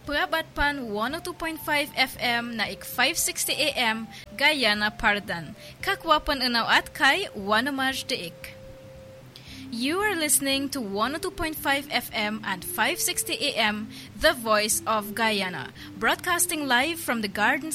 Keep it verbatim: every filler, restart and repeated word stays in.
Purabat pan one oh two point five F M na ik five sixty A M Guyana Pardan. Kakwapan unaw at kay Wanamaj Deik. You are listening to one oh two point five F M and five sixty A M, The Voice of Guyana, broadcasting live from the Garden